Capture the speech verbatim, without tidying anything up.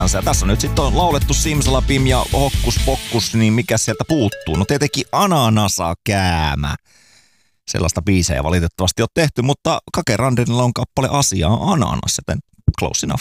Ja tässä on nyt sitten on laulettu Simsalabim ja Hokkus Pokkus, niin mikä sieltä puuttuu? No tietenkin Ananasa Käämä. Sellaista biisejä valitettavasti on tehty, mutta Kake Randinilla on kappale Asiaa Ananas, joten close enough.